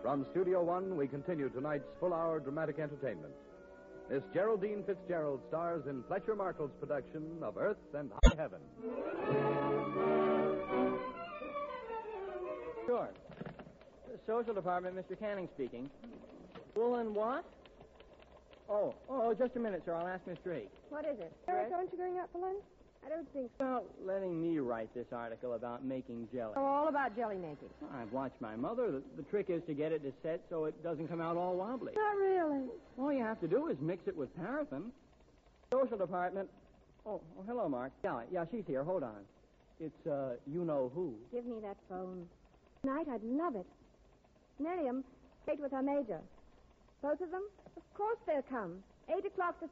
From Studio One, we continue tonight's full-hour dramatic entertainment. Miss Geraldine Fitzgerald stars in Fletcher Markle's production of Earth and High Heaven. Sure. The social department, Mr. Canning speaking. Wool and what? Oh, just a minute, sir. I'll ask Miss Drake. What is it? Drake? Aren't you going out for lunch? I don't think so. About letting me write this article about making jelly. Oh, all about jelly making. I've watched my mother. The trick is to get it to set so it doesn't come out all wobbly. Not really. All you have to do is mix it with paraffin. Social department. Oh, hello, Mark. Yeah, she's here. Hold on. It's, you-know-who. Give me that phone. Tonight, I'd love it. Miriam, date with her major. Both of them? Of course they'll come. 8 o'clock this